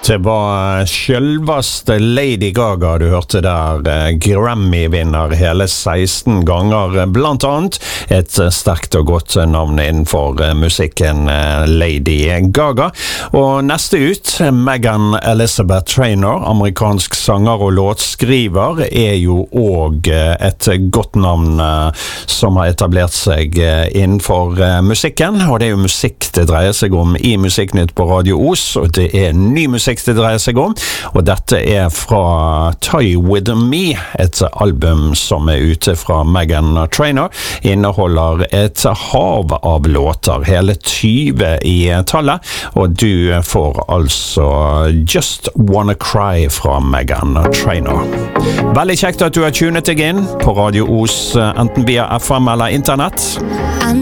Det var selveste Lady Gaga du hørte der, Grammy-vinner hele 16 ganger, blant annet et sterkt og godt navn innenfor musikken Lady Gaga. Og neste ut, Megan Elizabeth Trainor, amerikansk sanger og låtskriver, jo også et godt navn som har etablert seg innenfor musikken, og det jo musikk det dreier seg om i Musikknytt på Radio Os, og det ny musikk det dreier seg om, og dette fra Tie With Me, et album som ute fra Megan Trainor, inneholder et hav av låter, hele 20 i tallet, og du får altså Just Wanna Cry fra Megan Trainor. Veldig kjekt at du har tunet deg inn på Radio Os, enten via FM eller internett.